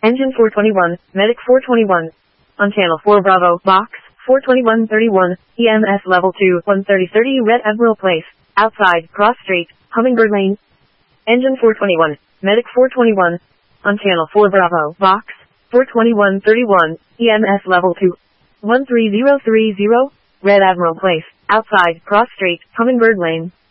Engine 421, Medic 421. On channel 4 Bravo, box 42131, EMS level 2, 13030 Red Admiral Place, outside, Cross Street, Hummingbird Lane. Engine 421, Medic 421. On channel 4 Bravo, box 42131, EMS level 2, 13030, Red Admiral Place, outside, Cross Street, Hummingbird Lane.